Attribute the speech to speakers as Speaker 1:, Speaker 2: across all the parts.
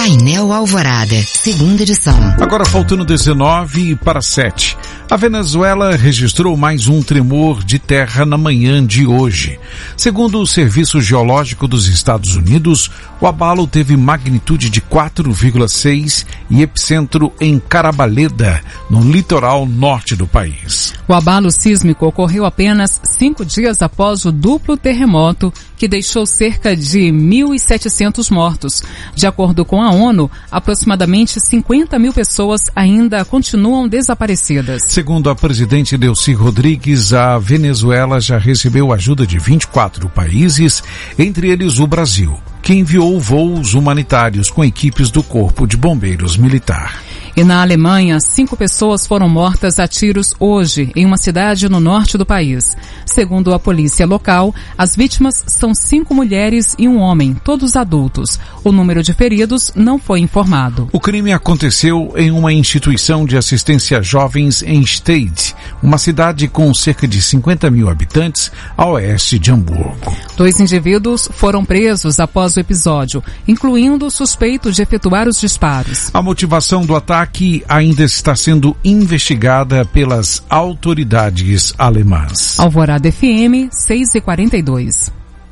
Speaker 1: Painel Alvorada, segunda edição.
Speaker 2: Agora faltando 19 para 7. A Venezuela registrou mais um tremor de terra na manhã de hoje. Segundo o Serviço Geológico dos Estados Unidos, o abalo teve magnitude de 4,6 e epicentro em Carabaleda, no litoral norte do país.
Speaker 3: O abalo sísmico ocorreu apenas 5 dias após o duplo terremoto, que deixou cerca de 1.700 mortos. De acordo com a ONU, aproximadamente 50 mil pessoas ainda continuam desaparecidas.
Speaker 2: Segundo a presidente Delcy Rodrigues, a Venezuela já recebeu ajuda de 24 países, entre eles o Brasil, que enviou voos humanitários com equipes do Corpo de Bombeiros Militar.
Speaker 3: E na Alemanha, 5 pessoas foram mortas a tiros hoje, em uma cidade no norte do país. Segundo a polícia local, as vítimas são 5 mulheres e um homem, todos adultos. O número de feridos não foi informado.
Speaker 2: O crime aconteceu em uma instituição de assistência a jovens em Stade, uma cidade com cerca de 50 mil habitantes, a oeste de Hamburgo.
Speaker 3: 2 indivíduos foram presos após o episódio, incluindo o suspeito de efetuar os disparos.
Speaker 2: A motivação do ataque ainda está sendo investigada pelas autoridades alemãs.
Speaker 3: Alvorada FM, 6h42.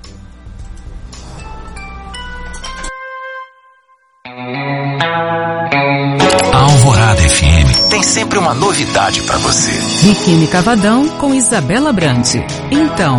Speaker 4: A Alvorada FM tem sempre uma novidade para você.
Speaker 3: Biquíni Cavadão com Isabela Brandt. Então,